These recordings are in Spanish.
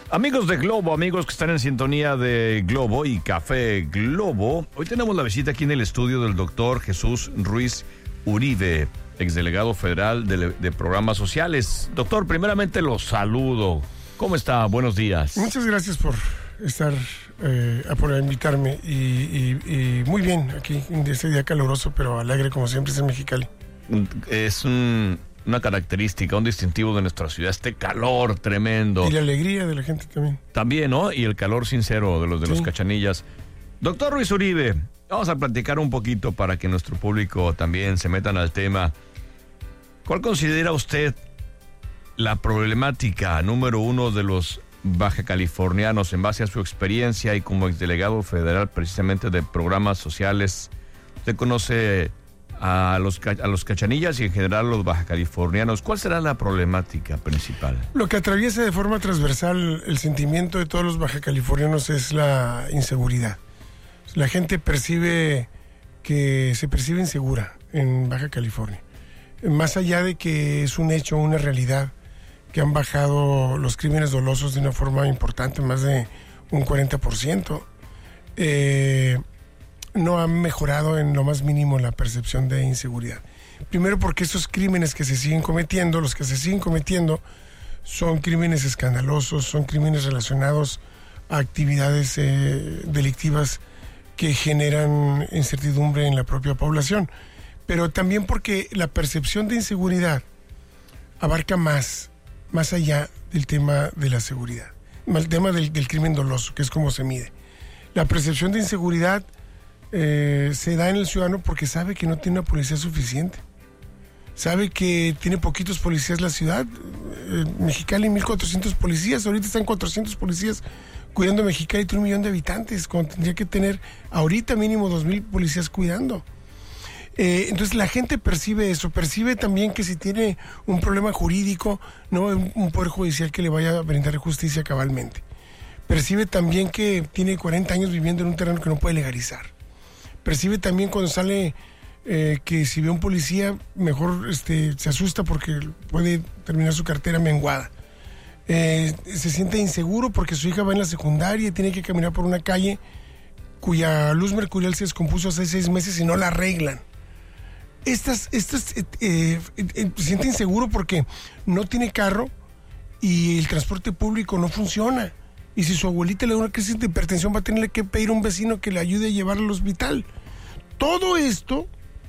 Amigos de Globo, amigos que están en sintonía de Globo y Café Globo, hoy tenemos la visita aquí en el estudio del doctor Jesús Ruiz Uribe, exdelegado federal de programas sociales. Doctor, primeramente los saludo. ¿Cómo está? Buenos días. Muchas gracias por estar, por invitarme y muy bien aquí en este día caluroso, pero alegre como siempre es en Mexicali. Es una característica, un distintivo de nuestra ciudad, este calor tremendo. Y la alegría de la gente también. También, ¿no? Y el calor sincero de los Cachanillas. Doctor Ruiz Uribe, vamos a platicar un poquito para que nuestro público también se metan al tema. ¿Cuál considera usted la problemática número uno de los bajacalifornianos en base a su experiencia y como exdelegado federal precisamente de programas sociales? Usted conoce a los Cachanillas y en general a los bajacalifornianos. ¿Cuál será la problemática principal? Lo que atraviesa de forma transversal el sentimiento de todos los bajacalifornianos es la inseguridad. La gente se percibe insegura en Baja California. Más allá de que es un hecho, una realidad, que han bajado los crímenes dolosos de una forma importante, más de un 40%, no han mejorado en lo más mínimo la percepción de inseguridad. Primero porque estos crímenes que se siguen cometiendo, los que se siguen cometiendo, son crímenes escandalosos, son crímenes relacionados a actividades delictivas que generan incertidumbre en la propia población. Pero también porque la percepción de inseguridad abarca más allá del tema de la seguridad, el tema del crimen doloso, que es como se mide. La percepción de inseguridad se da en el ciudadano porque sabe que no tiene una policía suficiente. Sabe que tiene poquitos policías la ciudad. Mexicali, 1,400 policías. Ahorita están 400 policías cuidando Mexicali, 1 millón de habitantes, cuando tendría que tener ahorita mínimo 2,000 policías cuidando. Entonces la gente percibe eso, percibe también que si tiene un problema jurídico, no un poder judicial que le vaya a brindar justicia cabalmente. Percibe también que tiene 40 años viviendo en un terreno que no puede legalizar. Percibe también cuando sale que si ve a un policía, mejor se asusta porque puede terminar su cartera menguada. Se siente inseguro porque su hija va en la secundaria y tiene que caminar por una calle cuya luz mercurial se descompuso hace 6 meses y no la arreglan. Se siente inseguro porque no tiene carro y el transporte público no funciona. Y si su abuelita le da una crisis de hipertensión, va a tener que pedir a un vecino que le ayude a llevarla al hospital. Todo esto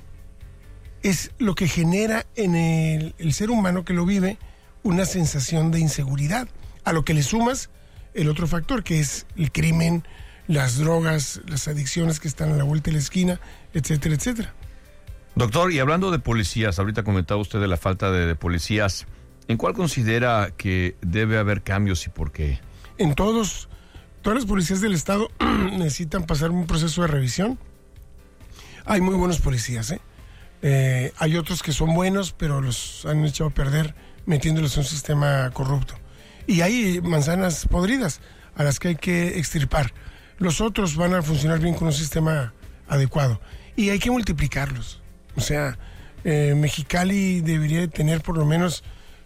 es lo que genera en el ser humano que lo vive una sensación de inseguridad. A lo que le sumas el otro factor, que es el crimen, las drogas, las adicciones que están a la vuelta de la esquina, etcétera, etcétera. Doctor, y hablando de policías, ahorita comentaba usted de la falta de policías. ¿En cuál considera que debe haber cambios y por qué? En todas las policías del estado necesitan pasar un proceso de revisión. Hay muy buenos policías, hay otros que son buenos, pero los han echado a perder metiéndolos en un sistema corrupto. Y hay manzanas podridas a las que hay que extirpar. Los otros van a funcionar bien con un sistema adecuado. Y hay que multiplicarlos. O sea, Mexicali debería de tener por lo menos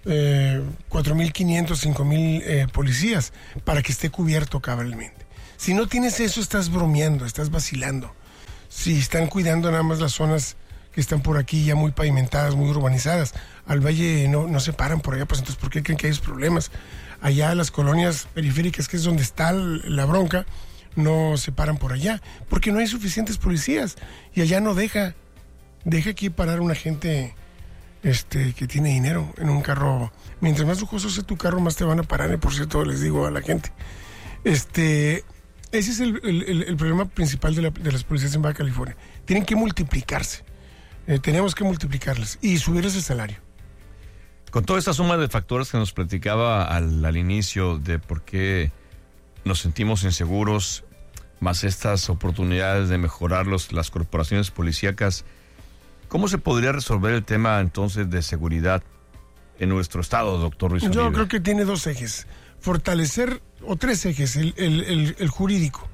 4,500, 5,000 policías para que esté cubierto cabalmente. Si no tienes eso, estás bromeando, estás vacilando. Si están cuidando nada más las zonas que están por aquí ya muy pavimentadas, muy urbanizadas, al valle no se paran por allá, pues entonces ¿por qué creen que hay problemas? Allá las colonias periféricas, que es donde está la bronca, no se paran por allá, porque no hay suficientes policías y allá no deja aquí parar una gente que tiene dinero en un carro. Mientras más lujoso sea tu carro, más te van a parar, por cierto, les digo a la gente. Ese es el problema principal de las policías en Baja California. Tienen que multiplicarse. Tenemos que multiplicarlas y subirles el salario. Con toda esta suma de factores que nos platicaba al inicio de por qué nos sentimos inseguros, más estas oportunidades de mejorar las corporaciones policíacas, ¿cómo se podría resolver el tema entonces de seguridad en nuestro estado, doctor Ruiz Uribe? Yo creo que tiene 2 ejes. Fortalecer, o 3 ejes, el jurídico,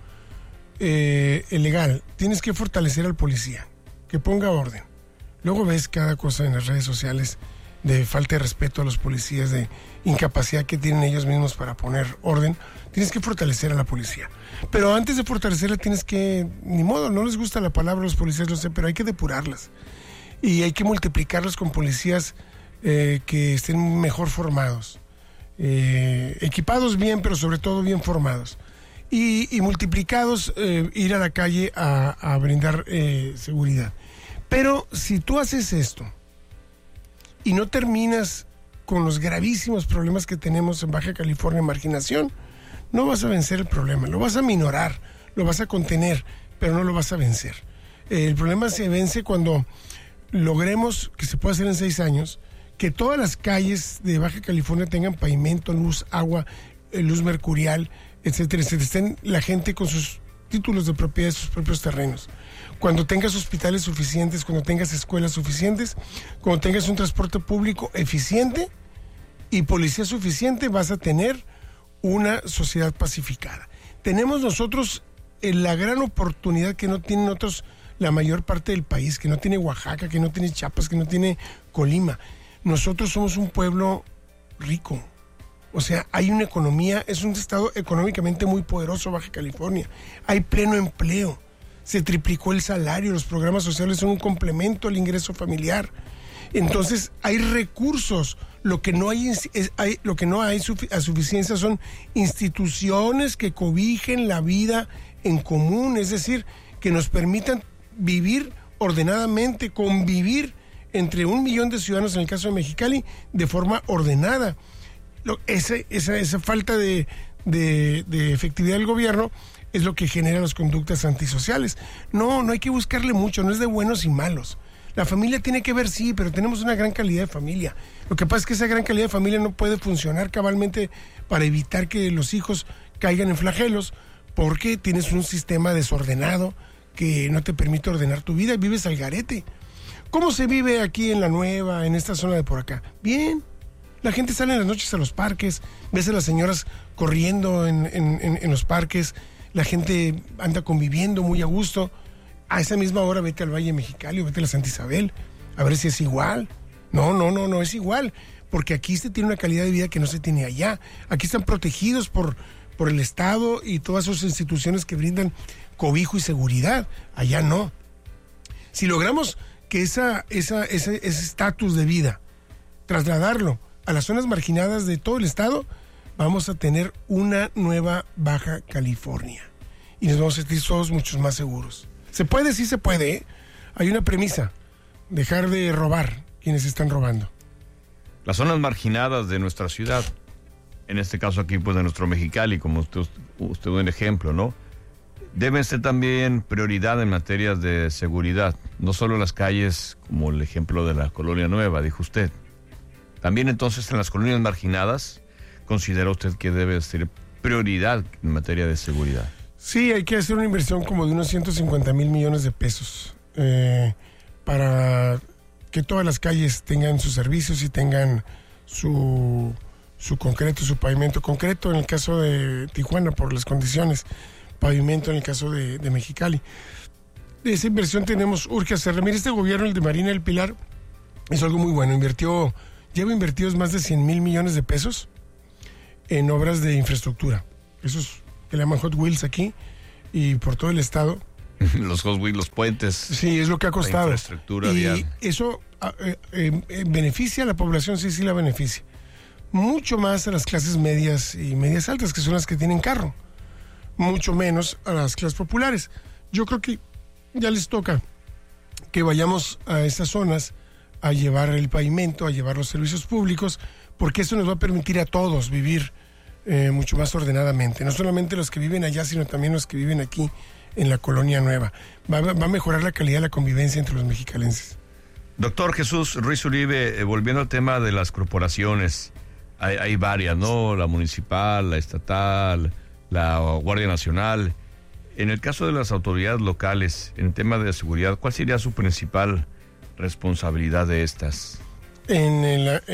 el legal. Tienes que fortalecer al policía, que ponga orden. Luego ves cada cosa en las redes sociales de falta de respeto a los policías, de incapacidad que tienen ellos mismos para poner orden. Tienes que fortalecer a la policía. Pero antes de fortalecerla tienes que, ni modo, no les gusta la palabra a los policías, lo sé, pero hay que depurarlas. Y hay que multiplicarlas con policías que estén mejor formados. Equipados bien, pero sobre todo bien formados. Y multiplicados, ir a la calle a brindar seguridad. Pero si tú haces esto y no terminas con los gravísimos problemas que tenemos en Baja California, marginación, no vas a vencer el problema, lo vas a minorar, lo vas a contener, pero no lo vas a vencer. El problema se vence cuando logremos, que se puede hacer en 6 años, que todas las calles de Baja California tengan pavimento, luz, agua, luz mercurial, etcétera, etcétera. Estén la gente con sus títulos de propiedad de sus propios terrenos. Cuando tengas hospitales suficientes, cuando tengas escuelas suficientes, cuando tengas un transporte público eficiente y policía suficiente, vas a tener una sociedad pacificada. Tenemos nosotros la gran oportunidad que no tienen otros, la mayor parte del país, que no tiene Oaxaca, que no tiene Chiapas, que no tiene Colima. Nosotros somos un pueblo rico. O sea, hay una economía, es un estado económicamente muy poderoso, Baja California. Hay pleno empleo. Se triplicó el salario, los programas sociales son un complemento al ingreso familiar. Entonces, hay recursos. Lo que no hay a suficiencia son instituciones que cobijen la vida en común, es decir, que nos permitan vivir ordenadamente, convivir entre 1 millón de ciudadanos, en el caso de Mexicali, de forma ordenada. Esa falta de efectividad del gobierno es lo que genera las conductas antisociales. No hay que buscarle mucho, no es de buenos y malos. La familia tiene que ver, sí, pero tenemos una gran calidad de familia. Lo que pasa es que esa gran calidad de familia no puede funcionar cabalmente para evitar que los hijos caigan en flagelos, porque tienes un sistema desordenado que no te permite ordenar tu vida y vives al garete. ¿Cómo se vive aquí en La Nueva, en esta zona de por acá? Bien. La gente sale en las noches a los parques, ves a las señoras corriendo en los parques, la gente anda conviviendo muy a gusto. A esa misma hora vete al Valle Mexicali o vete a la Santa Isabel, a ver si es igual. No es igual, porque aquí se tiene una calidad de vida que no se tiene allá. Aquí están protegidos por el Estado y todas sus instituciones que brindan cobijo y seguridad. Allá no. Si logramos que ese estatus de vida, trasladarlo a las zonas marginadas de todo el estado, vamos a tener una nueva Baja California. Y nos vamos a sentir todos muchos más seguros. ¿Se puede? Sí se puede, ¿eh? Hay una premisa: dejar de robar quienes están robando. Las zonas marginadas de nuestra ciudad, en este caso aquí pues de nuestro Mexicali, como usted dio un ejemplo, ¿no? Deben ser también prioridad en materias de seguridad, no solo las calles como el ejemplo de la Colonia Nueva, dijo usted. También entonces en las colonias marginadas, ¿considera usted que debe ser prioridad en materia de seguridad? Sí, hay que hacer una inversión como de unos 150 mil millones de pesos para que todas las calles tengan sus servicios y tengan su concreto, su pavimento concreto, en el caso de Tijuana por las condiciones, pavimento en el caso de Mexicali. Esa inversión urge hacerla. Mire, este gobierno, el de Marina del Pilar, hizo algo muy bueno. Lleva invertidos más de 100 mil millones de pesos en obras de infraestructura. Esos que le llaman Hot Wheels aquí y por todo el estado. Los Hot Wheels, los puentes. Sí, es lo que ha costado. La infraestructura y vial. Eso beneficia a la población, sí la beneficia. Mucho más a las clases medias y medias altas, que son las que tienen carro. Mucho menos a las clases populares. Yo creo que ya les toca que vayamos a estas zonas a llevar el pavimento, a llevar los servicios públicos, porque eso nos va a permitir a todos vivir mucho más ordenadamente. No solamente los que viven allá, sino también los que viven aquí en la Colonia Nueva. Va a mejorar la calidad de la convivencia entre los mexicalenses. Doctor Jesús Ruiz Uribe, volviendo al tema de las corporaciones, hay varias, ¿no? La municipal, la estatal, la Guardia Nacional. En el caso de las autoridades locales, en el tema de seguridad, ¿cuál sería su principal responsabilidad de estas? En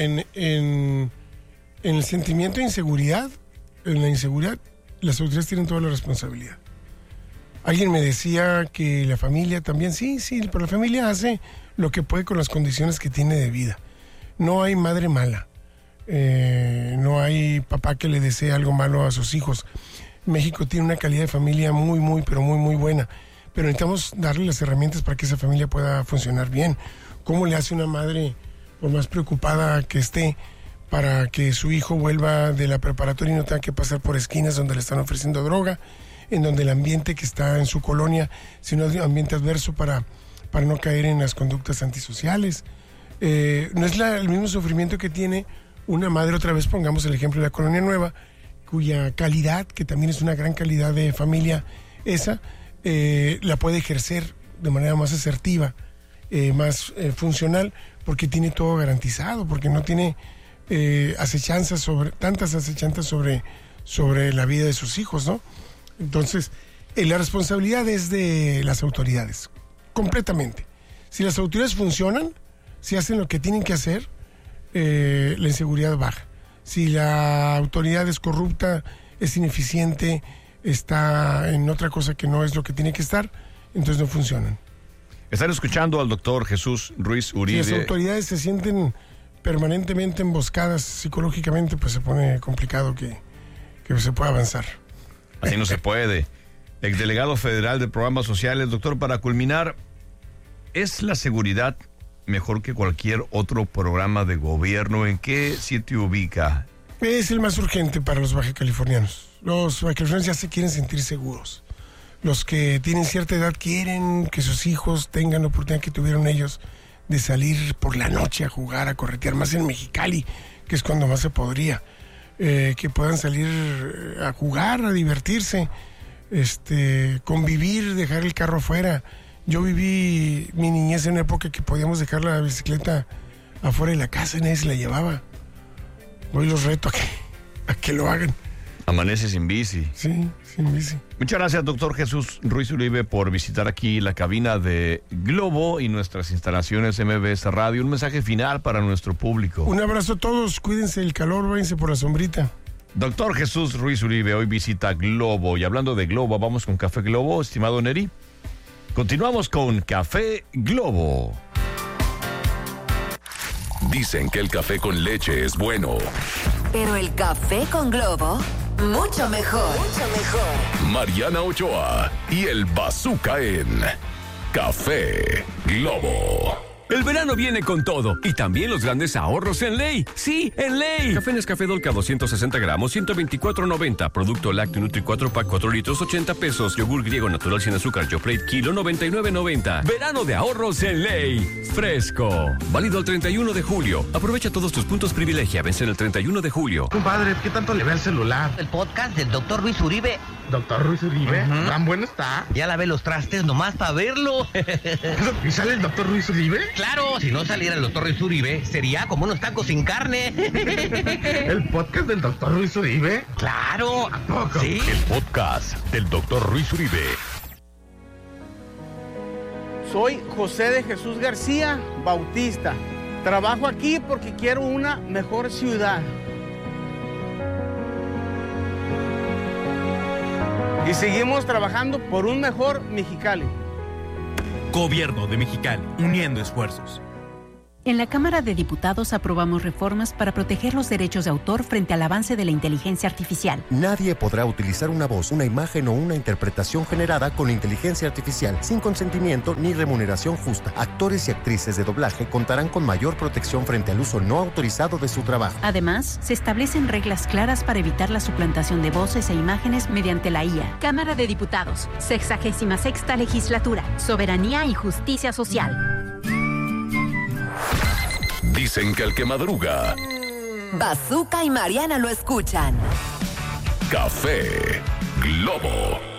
el sentimiento de inseguridad, en la inseguridad, las autoridades tienen toda la responsabilidad. Alguien me decía que la familia también, sí, pero la familia hace lo que puede con las condiciones que tiene de vida. No hay madre mala. No hay papá que le desee algo malo a sus hijos. México tiene una calidad de familia muy, muy, pero muy, muy buena. Pero necesitamos darle las herramientas para que esa familia pueda funcionar bien. ¿Cómo le hace una madre, por más preocupada que esté, para que su hijo vuelva de la preparatoria y no tenga que pasar por esquinas donde le están ofreciendo droga, en donde el ambiente que está en su colonia, sino un ambiente adverso para no caer en las conductas antisociales? No es el mismo sufrimiento que tiene una madre, otra vez pongamos el ejemplo de la Colonia Nueva, cuya calidad, que también es una gran calidad de familia, la puede ejercer de manera más asertiva, más funcional, porque tiene todo garantizado, porque no tiene tantas acechanzas sobre la vida de sus hijos, ¿no? Entonces, la responsabilidad es de las autoridades, completamente. Si las autoridades funcionan, si hacen lo que tienen que hacer, la inseguridad baja. Si la autoridad es corrupta, es ineficiente, está en otra cosa que no es lo que tiene que estar, entonces no funcionan. Están escuchando al doctor Jesús Ruiz Uribe. Si las autoridades se sienten permanentemente emboscadas psicológicamente, pues se pone complicado que se pueda avanzar. Así no se puede. Exdelegado federal de programas sociales, doctor, para culminar, ¿es la seguridad mejor que cualquier otro programa de gobierno? ¿En qué sitio ubica? Es el más urgente para los bajacalifornianos. Los bajacalifornianos ya se quieren sentir seguros. Los que tienen cierta edad quieren que sus hijos tengan la oportunidad que tuvieron ellos de salir por la noche a jugar, a corretear, más en Mexicali, que es cuando más se podría. Que puedan salir a jugar, a divertirse, convivir, dejar el carro afuera. Yo viví mi niñez en una época que podíamos dejar la bicicleta afuera de la casa y nadie se la llevaba. Hoy los reto a que lo hagan. Amanece sin bici. Sí, sin bici. Muchas gracias, doctor Jesús Ruiz Uribe, por visitar aquí la cabina de Globo y nuestras instalaciones MBS Radio. Un mensaje final para nuestro público. Un abrazo a todos, cuídense del calor, váyanse por la sombrita. Doctor Jesús Ruiz Uribe hoy visita Globo. Y hablando de Globo, vamos con Café Globo, estimado Neri. Continuamos con Café Globo. Dicen que el café con leche es bueno. Pero el café con Globo, mucho mejor. Mucho mejor. Mariana Ochoa y el Bazooka en Café Globo. El verano viene con todo y también los grandes ahorros en Ley. Sí, en Ley. Café Nescafé Dolca 260 gramos, 124.90. Producto lácteo Nutri 4 pack 4 litros, 80 pesos. Yogur griego natural sin azúcar Yoplait kilo, 99.90. Verano de ahorros en Ley. Fresco. Válido el 31 de julio. Aprovecha todos tus puntos privilegia. Vence el 31 de julio. Compadre, ¿qué tanto le ve el celular? El podcast del doctor Ruiz Uribe. ¿Doctor Ruiz Uribe? ¿Tan bueno está? Ya lavé los trastes nomás para verlo. ¿Y sale el doctor Ruiz Uribe? Claro, si no saliera el doctor Ruiz Uribe, sería como unos tacos sin carne. ¿El podcast del doctor Ruiz Uribe? Claro. ¿A poco? Sí. El podcast del doctor Ruiz Uribe. Soy José de Jesús García Bautista. Trabajo aquí porque quiero una mejor ciudad. Y seguimos trabajando por un mejor Mexicali. Gobierno de Mexicali, uniendo esfuerzos. En la Cámara de Diputados aprobamos reformas para proteger los derechos de autor frente al avance de la inteligencia artificial. Nadie podrá utilizar una voz, una imagen o una interpretación generada con inteligencia artificial sin consentimiento ni remuneración justa. Actores y actrices de doblaje contarán con mayor protección frente al uso no autorizado de su trabajo. Además, se establecen reglas claras para evitar la suplantación de voces e imágenes mediante la IA. Cámara de Diputados, 66ª Legislatura, Soberanía y Justicia Social. Dicen que el que madruga... Bazooka y Mariana lo escuchan. Café Globo.